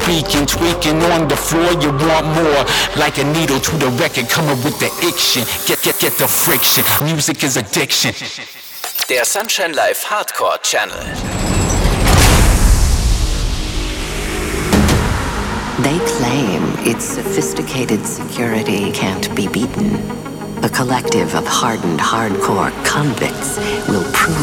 speaking, tweaking on the floor. You want more, like a needle to the record, coming with the action. Get the friction. Music is addiction. Der Sunshine Live Hardcore Channel. They claim its sophisticated security can't be beaten. A collective of hardened hardcore convicts will prove